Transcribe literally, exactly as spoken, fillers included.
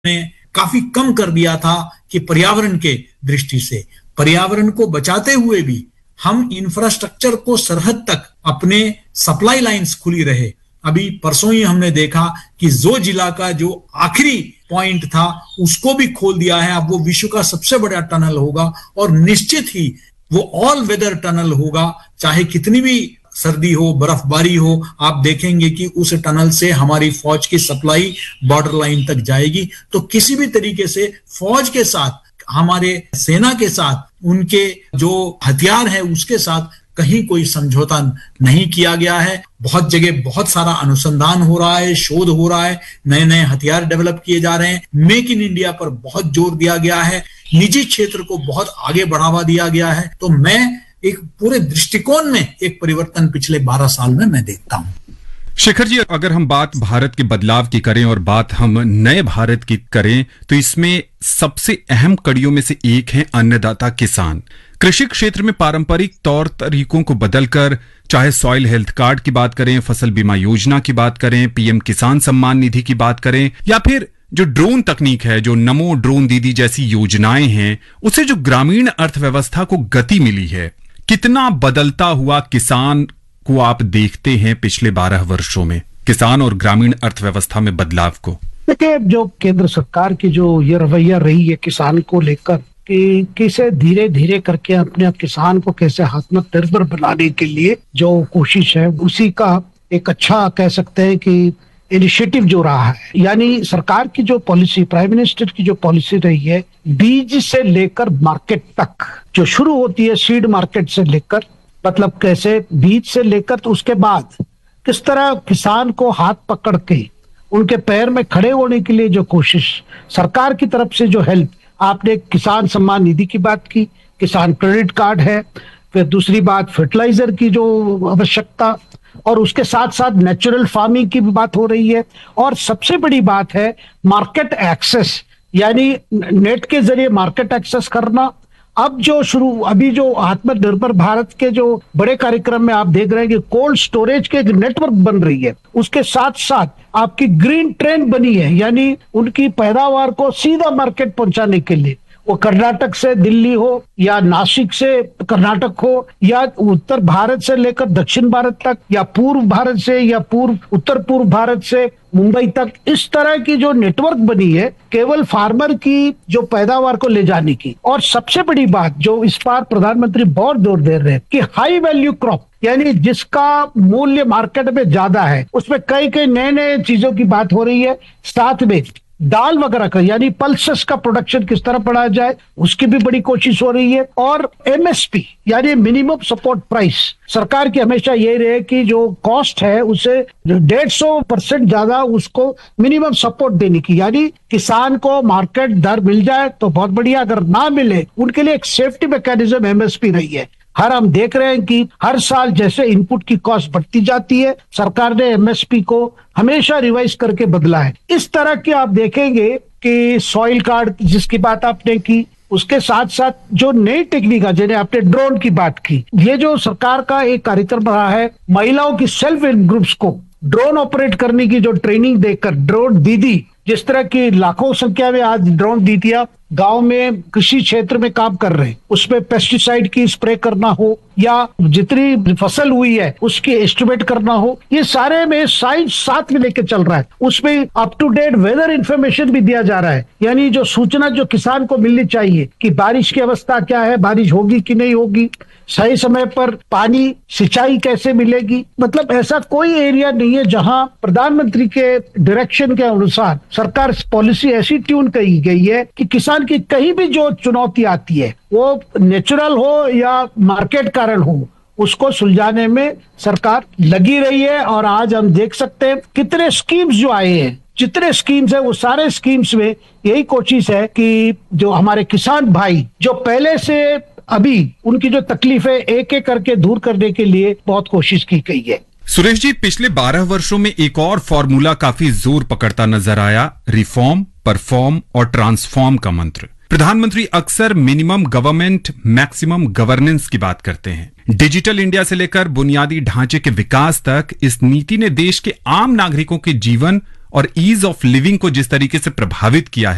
ने काफी कम कर दिया था कि पर्यावरण के दृष्टि से पर्यावरण को बचाते हुए भी हम इंफ्रास्ट्रक्चर को सरहद तक अपने सप्लाई लाइंस खुली रहे। अभी परसों ही हमने देखा कि जो जिला का जो आखिरी पॉइंट था उसको भी खोल दिया है। अब वो विश्व का सबसे बड़ा टनल होगा और निश्चित ही वो ऑल वेदर टनल होगा, चाहे कितनी भी सर्दी हो, बर्फबारी हो, आप देखेंगे कि उस टनल से हमारी फौज की सप्लाई बॉर्डर लाइन तक जाएगी। तो किसी भी तरीके से फौज के साथ, हमारे सेना के साथ, उनके जो हथियार है उसके साथ कहीं कोई समझौता नहीं किया गया है। बहुत जगह बहुत सारा अनुसंधान हो रहा है, शोध हो रहा है, नए नए हथियार डेवलप किए जा रहे हैं। मेक इन इंडिया पर बहुत जोर दिया गया है, निजी क्षेत्र को बहुत आगे बढ़ावा दिया गया है। तो मैं एक पूरे दृष्टिकोण में एक परिवर्तन पिछले बारह साल में मैं देखता हूं। शेखर जी, अगर हम बात भारत के बदलाव की करें और बात हम नए भारत की करें तो इसमें सबसे अहम कड़ियों में से एक है अन्नदाता किसान। कृषि क्षेत्र में पारंपरिक तौर तरीकों को बदलकर, चाहे सॉइल हेल्थ कार्ड की बात करें, फसल बीमा योजना की बात करें, पीएम किसान सम्मान निधि की बात करें, या फिर जो ड्रोन तकनीक है, जो नमो ड्रोन दीदी जैसी योजनाएं हैं, उससे जो ग्रामीण अर्थव्यवस्था को गति मिली है, कितना बदलता हुआ किसान को आप देखते हैं पिछले बारह वर्षों में, किसान और ग्रामीण अर्थव्यवस्था में बदलाव को? देखिए, जो केंद्र सरकार की जो ये रवैया रही है किसान को लेकर कि कैसे धीरे धीरे करके अपने आप किसान को कैसे आत्मनिर्भर बनाने के लिए जो कोशिश है, उसी का एक अच्छा कह सकते हैं कि इनिशिएटिव जो रहा है। यानी सरकार की जो पॉलिसी, प्राइम मिनिस्टर की जो पॉलिसी रही है, बीज से लेकर मार्केट तक, जो शुरू होती है सीड मार्केट से लेकर, मतलब कैसे बीज से लेकर तो उसके बाद किस तरह किसान को हाथ पकड़ के उनके पैर में खड़े होने के लिए जो कोशिश सरकार की तरफ से, जो हेल्प, आपने किसान सम्मान निधि की बात की, किसान क्रेडिट कार्ड है, फिर दूसरी बात फर्टिलाइजर की जो आवश्यकता, और उसके साथ साथ नेचुरल फार्मिंग की भी बात हो रही है, और सबसे बड़ी बात है मार्केट एक्सेस, यानी नेट के जरिए मार्केट एक्सेस करना। अब जो शुरू अभी जो आत्मनिर्भर भारत के जो बड़े कार्यक्रम में आप देख रहे हैं कि कोल्ड स्टोरेज के एक नेटवर्क बन रही है, उसके साथ साथ आपकी ग्रीन ट्रेन बनी है, यानी उनकी पैदावार को सीधा मार्केट पहुंचाने के लिए, वो कर्नाटक से दिल्ली हो या नासिक से कर्नाटक हो या उत्तर भारत से लेकर दक्षिण भारत तक, या पूर्व भारत से या पूर्व उत्तर पूर्व भारत से मुंबई तक, इस तरह की जो नेटवर्क बनी है केवल फार्मर की जो पैदावार को ले जाने की। और सबसे बड़ी बात जो इस बार प्रधानमंत्री बहुत जोर दे रहे हैं कि हाई वैल्यू क्रॉप, यानी जिसका मूल्य मार्केट में ज्यादा है, उसमें कई कई नए नए चीजों की बात हो रही है। साथ में दाल वगैरह का, यानी पल्सेस का प्रोडक्शन किस तरह बढ़ाया जाए, उसकी भी बड़ी कोशिश हो रही है। और एमएसपी यानी मिनिमम सपोर्ट प्राइस, सरकार की हमेशा यही रहे कि जो कॉस्ट है उसे डेढ़ सौ परसेंट ज्यादा उसको मिनिमम सपोर्ट देने की, यानी किसान को मार्केट दर मिल जाए तो बहुत बढ़िया, अगर ना मिले उनके लिए एक सेफ्टी मैकेनिज्म एमएसपी रही है। हर हम देख रहे हैं कि हर साल जैसे इनपुट की कॉस्ट बढ़ती जाती है, सरकार ने एमएसपी को हमेशा रिवाइज करके बदला है। इस तरह के आप देखेंगे कि सॉइल कार्ड जिसकी बात आपने की, उसके साथ साथ जो नई टेक्निक है, जिन्हें आपने ड्रोन की बात की, ये जो सरकार का एक कार्यक्रम रहा है, महिलाओं की सेल्फ हेल्प ग्रुप्स को ड्रोन ऑपरेट करने की जो ट्रेनिंग देकर, ड्रोन दीदी, जिस तरह की लाखों संख्या में आज ड्रोन दीदियां गांव में कृषि क्षेत्र में काम कर रहे हैं, उसमें पेस्टिसाइड की स्प्रे करना हो या जितनी फसल हुई है उसकी एस्टिमेट करना हो, ये सारे में साइंस साथ में लेके चल रहा है। उसमें up to date weather information भी दिया जा रहा है, यानी जो सूचना जो किसान को मिलनी चाहिए कि बारिश की अवस्था क्या है, बारिश होगी कि नहीं होगी, सही समय पर पानी सिंचाई कैसे मिलेगी। मतलब ऐसा कोई एरिया नहीं है जहां प्रधानमंत्री के डायरेक्शन के अनुसार सरकार पॉलिसी ऐसी ट्यून की गई है कि किसान की कहीं भी जो चुनौती आती है, वो नेचुरल हो या मार्केट कारण हो, उसको सुलझाने में सरकार लगी रही है। और आज हम देख सकते हैं कितने स्कीम्स जो आए हैं, जितने स्कीम्स है वो सारे स्कीम्स में यही कोशिश है कि जो हमारे किसान भाई जो पहले से अभी उनकी जो तकलीफ है एक एक करके दूर करने के लिए बहुत कोशिश की गई है। सुरेश जी, पिछले बारह वर्षों में एक और फॉर्मूला काफी जोर पकड़ता नजर आया, रिफॉर्म, परफॉर्म और ट्रांसफॉर्म का मंत्र। प्रधानमंत्री अक्सर मिनिमम गवर्नमेंट मैक्सिमम गवर्नेंस की बात करते हैं। डिजिटल इंडिया से लेकर बुनियादी ढांचे के विकास तक इस नीति ने देश के आम नागरिकों के जीवन और ईज ऑफ लिविंग को जिस तरीके से प्रभावित किया है,